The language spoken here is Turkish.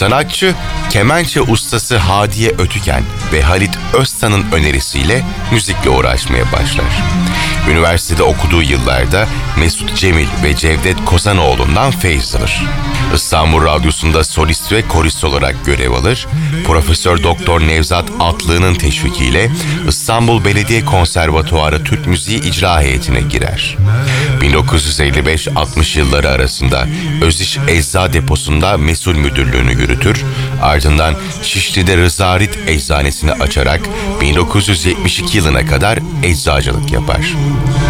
Sanatçı, kemençe ustası Hadiye Ötüken ve Halit Öztan'ın önerisiyle müzikle uğraşmaya başlar. Üniversitede okuduğu yıllarda Mesut Cemil ve Cevdet Kozanoğlu'ndan feyz alır. İstanbul Radyosu'nda solist ve korist olarak görev alır. Profesör Doktor Nevzat Atlı'nın teşvikiyle İstanbul Belediye Konservatuarı Türk Müziği İcra Heyeti'ne girer. 1955-60 yılları arasında Öziş Ecza Deposu'nda mesul müdürlüğünü yürütür. Ardından Şişli'de Rızarit Eczanesini açarak 1972 yılına kadar eczacılık yapar.